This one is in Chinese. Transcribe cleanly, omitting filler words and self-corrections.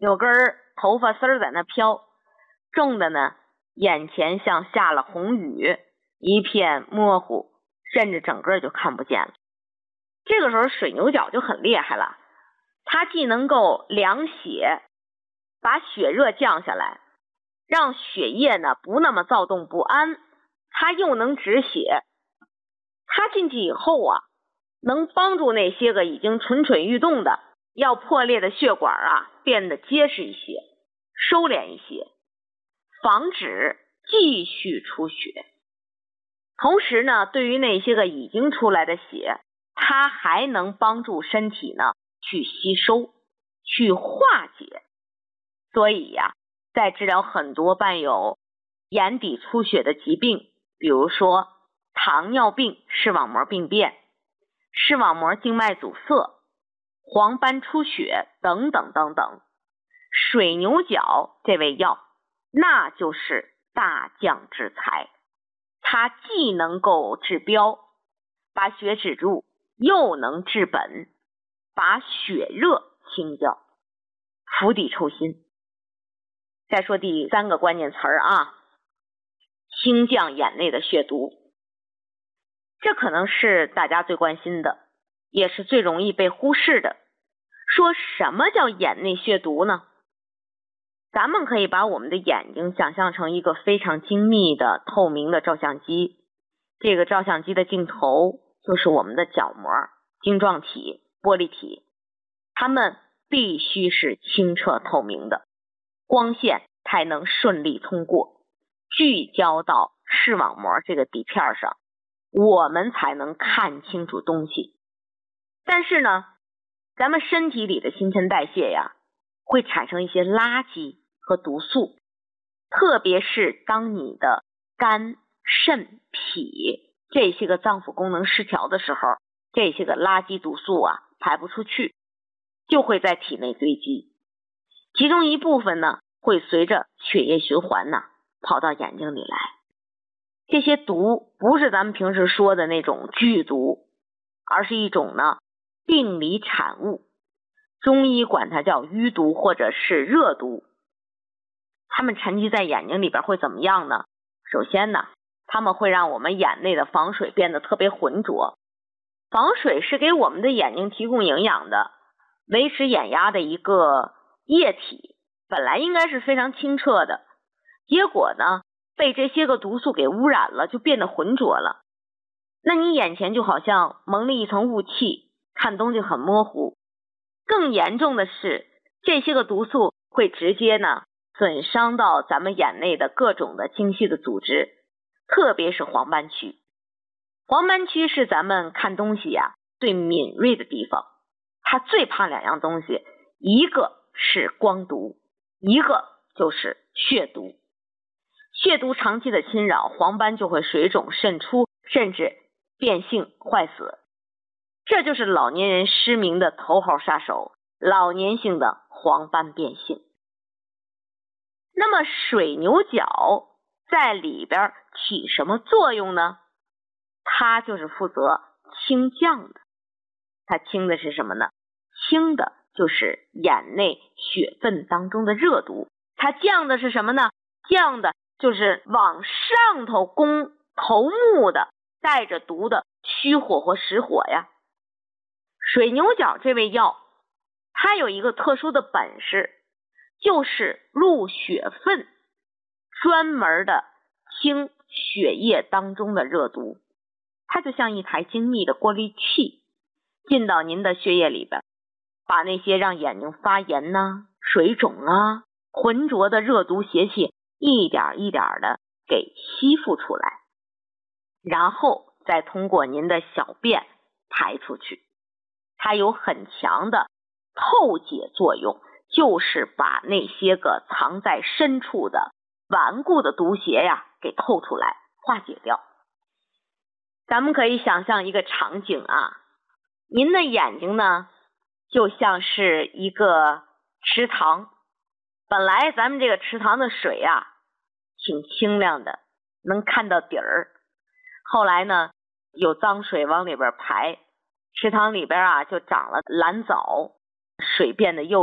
有根头发丝在那飘，重的呢眼前像下了红雨，一片模糊，甚至整个就看不见了。这个时候水牛角就很厉害了，它既能够凉血，把血热降下来，让血液呢不那么躁动不安，它又能止血。它进去以后啊，能帮助那些个已经蠢蠢欲动的要破裂的血管啊变得结实一些，收敛一些，防止继续出血。同时呢，对于那些个已经出来的血，它还能帮助身体呢去吸收，去化解。所以呀，在治疗很多伴有眼底出血的疾病，比如说糖尿病视网膜病变、视网膜静脉阻塞、黄斑出血等等等等，水牛角这味药那就是大将之才。它既能够治标，把血止住，又能治本，把血热清掉，釜底抽薪。再说第3个关键词啊，清降眼内的血毒。这可能是大家最关心的，也是最容易被忽视的。说什么叫眼内血毒呢？咱们可以把我们的眼睛想象成一个非常精密的透明的照相机，这个照相机的镜头就是我们的角膜、晶状体、玻璃体，它们必须是清澈透明的，光线才能顺利通过，聚焦到视网膜这个底片上，我们才能看清楚东西。但是呢，咱们身体里的新陈代谢呀，会产生一些垃圾和毒素，特别是当你的肝、肾、脾这些个脏腑功能失调的时候，这些个垃圾毒素啊排不出去，就会在体内堆积。其中一部分呢，会随着血液循环呢跑到眼睛里来。这些毒不是咱们平时说的那种剧毒，而是一种呢病理产物，中医管它叫淤毒或者是热毒。它们沉积在眼睛里边会怎么样呢？首先呢，它们会让我们眼内的房水变得特别浑浊。房水是给我们的眼睛提供营养的，维持眼压的一个液体，本来应该是非常清澈的，结果呢被这些个毒素给污染了，就变得浑浊了。那你眼前就好像蒙了一层雾气，看东西很模糊。更严重的是，这些个毒素会直接呢损伤到咱们眼内的各种的精细的组织，特别是黄斑区。黄斑区是咱们看东西呀最敏锐的地方，它最怕2样东西，一个是光毒，一个就是血毒。血毒长期的侵扰，黄斑就会水肿渗出，甚至变性坏死。这就是老年人失明的头号杀手，老年性的黄斑变性。那么水牛角在里边起什么作用呢？它就是负责清降的。它清的是什么呢？清的就是眼内血分当中的热毒。它降的是什么呢？降的就是往上头攻头目的带着毒的虚火或实火呀。水牛角这味药，它有一个特殊的本事，就是入血分，专门的清血液当中的热毒。它就像一台精密的过滤器，进到您的血液里边，把那些让眼睛发炎呐、水肿啊、浑浊的热毒邪气一点一点的给吸附出来，然后再通过您的小便排出去。它有很强的透解作用，就是把那些个藏在深处的顽固的毒邪呀给透出来，化解掉。咱们可以想象一个场景啊，您的眼睛呢就像是一个池塘，本来咱们这个池塘的水啊挺清亮的，能看到底儿，后来呢有脏水往里边排，池塘里边啊就长了蓝藻，水变得又